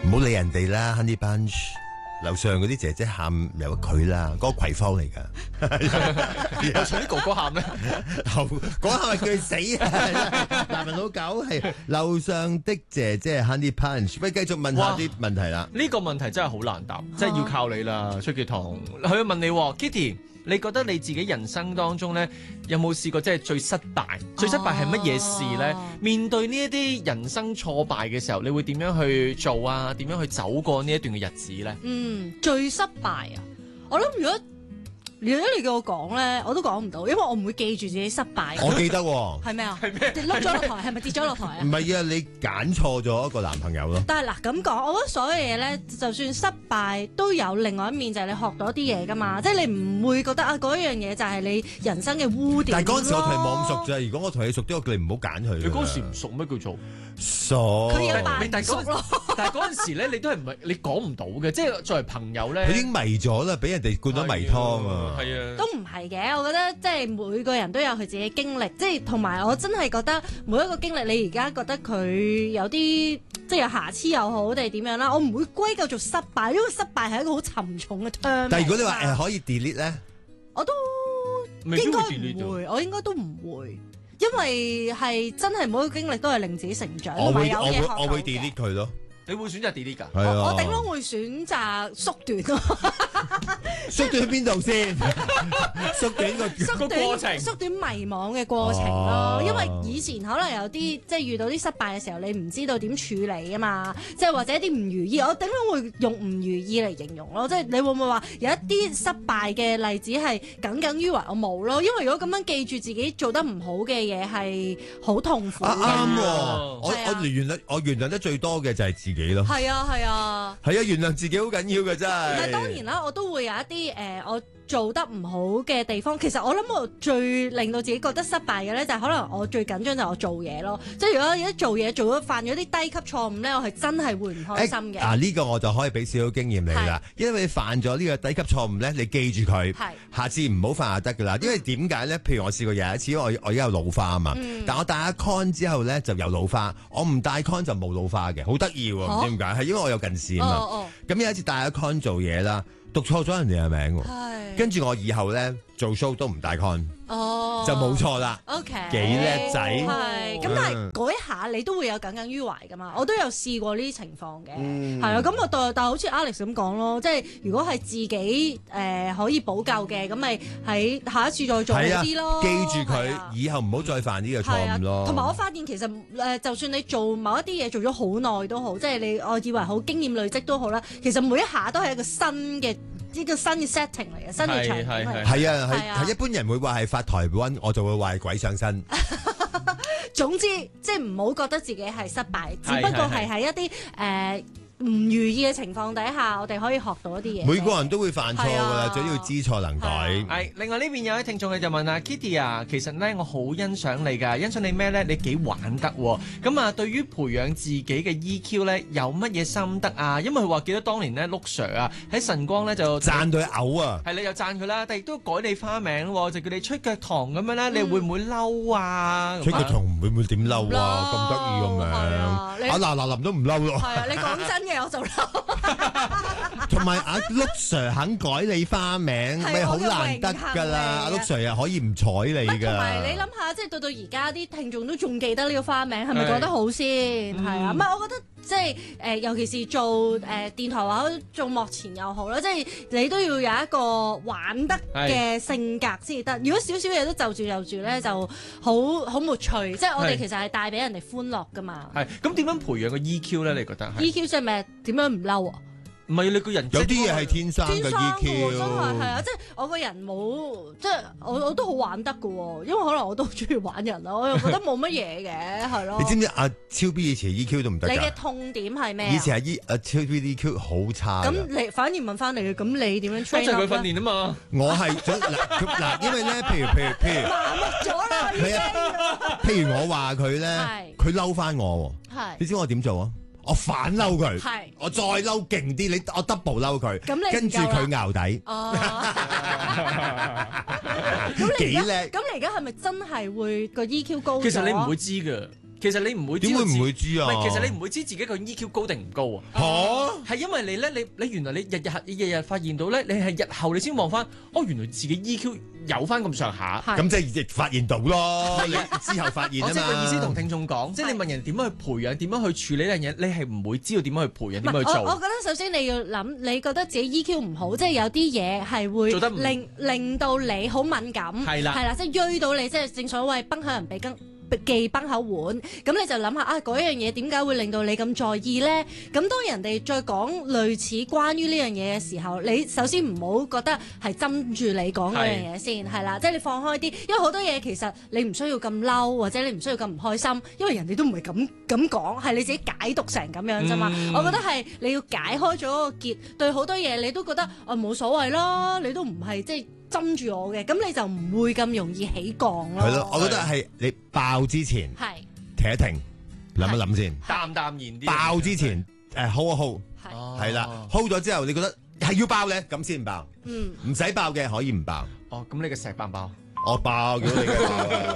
唔好理人哋啦 ，Honey Bunch。樓上嗰啲姐姐喊由得佢啦，嗰、個葵芳嚟㗎。 有從啲哥哥喊咩？ 嗰下咪叫佢死啊！男人老狗係樓上的姐姐 Honey Punch。喂，繼續問下啲問題啦。 呢個問題真係好難答，真係要靠你啦，崔潔彤。佢問你，Kitty，你覺得你自己人生當中咧，有冇試過即係最失敗？最失敗係乜嘢事咧？面對呢一啲人生挫敗嘅時候，你會點樣去做啊？點樣去走過呢一段嘅日子咧？ 最失敗啊！我諗如果你叫我講咧，我都講唔到，因為我唔會記住自己失敗。 我記得喎。 係咩啊？ 係咩？ 跌碌咗落台，係咪跌咗落台啊？ 唔係啊，你揀錯咗一個男朋友咯。 但係嗱咁講，我覺得所有嘢咧，就算失敗都有另外一面，就係你學到啲嘢噶嘛。即係你唔會覺得啊嗰樣嘢就係你人生嘅污點。 但係嗰陣時我同你冇咁熟啫。如果我同你熟啲，我叫你唔好揀佢。 你嗰時唔熟咩叫做熟？ 佢有扮熟咯。 但係嗰陣時咧，你都係唔係你講唔到嘅，即係作為朋友咧。 佢已經迷咗啦，俾人哋灌咗迷湯啊。 係啊。 都唔係嘅，我覺得即係每個人都有佢自己經歷，即係同埋我真係覺得每一個經歷，你而家覺得佢有啲即係有瑕疵又好定係點樣啦，我唔會歸咎做失敗，因為失敗係一個好沉重嘅 term。 但係如果你話可以 delete 咧， 我都應該唔會，我應該都唔會，因為係真係每一個經歷都係令自己成長， 我會 delete 佢咯。 你會選擇 delete 㗎？ 係啊， 我頂多會選擇縮短咯。 縮短喺邊度先？縮短個過程， 縮短迷惘嘅過程咯。因為以前可能有啲即係遇到啲失敗嘅時候，你唔知道點處理啊嘛。即係或者啲唔如意，我頂多會用唔如意嚟形容咯。即係你會唔會話有一啲失敗嘅例子係耿耿於懷？我冇咯。因為如果咁樣記住自己做得唔好嘅嘢係好痛苦嘅。 啱喎，我原諒得最多嘅就係自己咯。 係啊係啊。 係啊，原諒自己好緊要嘅真係。 但係當然啦，我都會有一啲我做得唔好嘅地方。其實我諗我最令到自己覺得失敗嘅咧，就係可能我最緊張就係我做嘢咯。即係如果一做嘢做咗犯咗啲低級錯誤咧，我係真係會唔開心嘅。 呢個我就可以俾少少經驗你啦。因為你犯咗呢個低級錯誤咧，你記住佢，下次唔好犯就得噶啦。因為點解咧？譬如我試過有一次，我而家有老花啊嘛，但我戴咗 con 之後咧就有老花，我唔戴 con 就冇老花嘅，好得意喎，唔知點解，係因為我有近視啊嘛。咁有一次戴咗 con 做嘢啦，讀錯咗人哋嘅名喎，跟住我以後咧做 show 都唔戴 con，就冇錯啦。 OK， 幾叻仔。 係咁，但係嗰一下你都會有耿耿於懷噶嘛？我都有試過呢啲情況嘅，係啊。咁我但係好似 Alex 咁講咯，即係如果係自己可以補救嘅，咁咪喺下一次再做好啲咯。 記住佢，以後唔好再犯呢個錯誤咯。 同埋我發現其實就算你做某一啲嘢做咗好耐都好，即係我以為好經驗累積都好啦，其實每一下都係一個新嘅。呢個新嘅 setting 嚟嘅，新嘅場景嚟嘅。 係啊，係一般人會話係發台灣，我就會話係鬼上身。 總之，即係唔好覺得自己係失敗，只不過係喺一啲唔如意嘅情況底下，我哋可以學到一啲嘢。 每個人都會犯錯㗎啦，最緊要知錯能改。 係另外呢邊有位聽眾佢就問啊 Kitty 啊，其實咧我好欣賞你㗎，欣賞你咩咧？你幾玩得喎？咁啊，對於培養自己嘅 EQ 咧，有乜嘢心得啊？因為佢話記得當年咧，陸 Sir 啊喺晨光咧就讚到嘔啊！ 係你又讚佢啦，但係亦都改你花名喎，就叫你出腳糖咁樣咧，你會唔會嬲啊？ 出腳糖會唔會點嬲啊？咁得意個名，阿嗱林都唔嬲咯。 係啊，你講真。我就同埋阿陸 Sir 肯改你花名，咪好難得㗎啦！阿陸 Sir 又可以唔睬你㗎。同埋你諗下，即係到而家啲聽眾都仲記得呢個花名，係咪覺得好先？係啊，唔係我覺得即係尤其是做電台或者做幕前又好啦，即係你都要有一個玩得嘅性格先至得。如果少少嘢都就住咧，就好沒趣。即係我哋其實係帶俾人哋歡樂㗎嘛。 係咁點樣培養個 EQ 咧？你覺得係 EQ 即係咩？點樣唔嬲啊？ 唔係你個人有啲嘢係天生嘅 EQ， 真係啊！即係我個人冇，即係我都好玩得㗎喎，因為可能我都好中意玩人啦，我又覺得冇乜嘢嘅，係咯。 你知唔知阿超 B 以前 EQ 都唔得㗎？ 你嘅痛點係咩？ 以前阿超 B EQ 好差。 咁你反而問翻你嘅，咁你點樣 train？ 多謝佢訓練啊嘛。 我係嗱，因為咧，譬如麻木咗啦， 係啊，譬如我話佢咧，佢嬲翻我，你知我點做啊？我反嬲佢，我再嬲勁啲，我 double 嬲佢，跟住佢淆底。幾叻！ 咁你而家係咪真係會個 EQ 高咗？ 其實你唔會知㗎。 其實你唔會知道點會唔會知啊？ 唔係，其實你唔會知自己個 EQ 高定唔高啊。 嚇！ 係因為你咧，你原來你日日發現到咧，你係日後你先望翻，原來自己 EQ 有翻咁上下。 咁即係亦發現到咯，你之後發現啊嘛。 我即係個意思同聽眾講，即係你問人點樣去培養，點樣去處理呢樣嘢，你係唔會知道點樣去培養，點樣去做。 我覺得首先你要諗，你覺得自己 EQ 唔好，即係有啲嘢係會做得令到你好敏感， 係啦， 即係鋥到你，即係正所謂崩口人忌崩口碗，咁你就諗下嗰樣嘢點解會令到你咁在意呢？咁當人哋再講類似關於呢樣嘢嘅時候，你首先唔好覺得係針住你講嗰樣嘢先，係啦，即係你放開啲，因為好多嘢其實你唔需要咁嬲，或者你唔需要咁唔開心，因為人哋都唔係咁講，係你自己解讀成咁樣啫嘛。我覺得係你要解開咗個結，對好多嘢你都覺得冇所謂啦，你都唔係即係針住我嘅，咁你就唔會咁容易起降咯。 係咯，我覺得係你爆之前停一停，諗一諗先， 淡然啲。 爆之前hold 一 hold，係啦，hold 咗之後你覺得係要爆咧，咁先爆。唔使爆嘅可以唔爆。 咁你嘅石爆唔爆？ 我爆咗你嘅爆。